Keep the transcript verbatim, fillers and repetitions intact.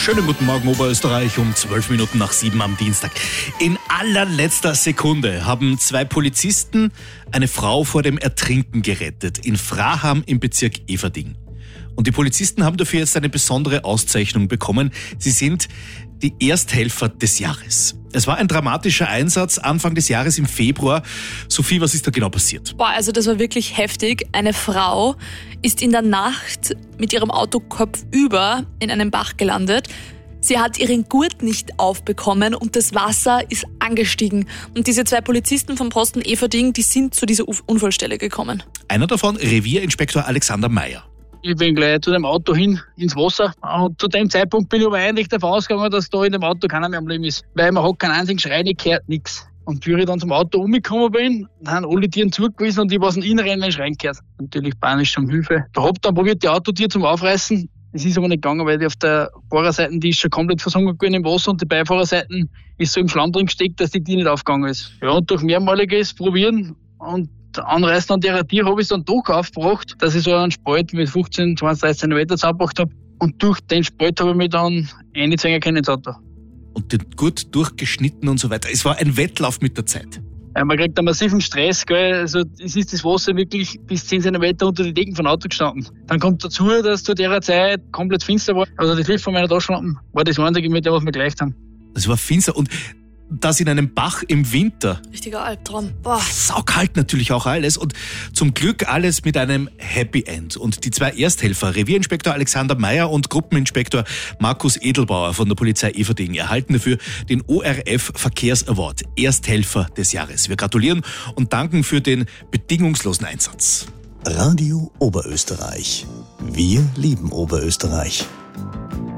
Schönen guten Morgen Oberösterreich um zwölf Minuten nach sieben am Dienstag. In allerletzter Sekunde haben zwei Polizisten eine Frau vor dem Ertrinken gerettet in Fraham im Bezirk Everding. Und die Polizisten haben dafür jetzt eine besondere Auszeichnung bekommen. Sie sind die Ersthelfer des Jahres. Es war ein dramatischer Einsatz Anfang des Jahres im Februar. Sophie, was ist da genau passiert? Boah, also das war wirklich heftig. Eine Frau ist in der Nacht mit ihrem Auto kopfüber in einem Bach gelandet. Sie hat ihren Gurt nicht aufbekommen und das Wasser ist angestiegen. Und diese zwei Polizisten vom Posten Everding, die sind zu dieser Unfallstelle gekommen. Einer davon, Revierinspektor Alexander Meyer. Ich bin gleich zu dem Auto hin, ins Wasser. Und zu dem Zeitpunkt bin ich aber eigentlich davon ausgegangen, dass da in dem Auto keiner mehr am Leben ist. Weil man hat keinen einzigen Schrei, nicht gehört, nichts. Und wie ich dann zum Auto umgekommen bin, haben alle Tieren zurückgewiesen und ich war aus dem Inneren, wenn ich reingehört. Natürlich panisch um Hilfe. Ich hab dann probiert, die Autotür zum Aufreißen. Es ist aber nicht gegangen, weil die auf der Fahrerseite, die ist schon komplett versunken gewesen im Wasser und die Beifahrerseite ist so im Schlamm drin gesteckt, dass die Tür nicht aufgegangen ist. Ja, und durch mehrmaliges Probieren und Anreißen an der Tier habe ich es dann doch aufgebracht, dass ich so einen Spalt mit fünfzehn, zwanzig, dreißig Zentimeter zusammengebracht habe. Und durch den Spalt habe ich mich dann einzwängen können ins Auto. Und den Gurt durchgeschnitten und so weiter. Es war ein Wettlauf mit der Zeit. Ja, man kriegt einen massiven Stress, gell. Also es ist das Wasser wirklich bis zehn Zentimeter unter die Decken von Auto gestanden. Dann kommt dazu, dass zu der Zeit komplett finster war. Also die Hilfe von meiner Taschenlampe war das einzige, mit dem was wir gereicht haben. Es war finster und das in einem Bach im Winter. Richtiger Albtraum. Boah. Saukalt natürlich auch alles und zum Glück alles mit einem Happy End. Und die zwei Ersthelfer, Revierinspektor Alexander Meyer und Gruppeninspektor Markus Edelbauer von der Polizei Everding, erhalten dafür den O R F Verkehrs Award, Ersthelfer des Jahres. Wir gratulieren und danken für den bedingungslosen Einsatz. Radio Oberösterreich. Wir lieben Oberösterreich.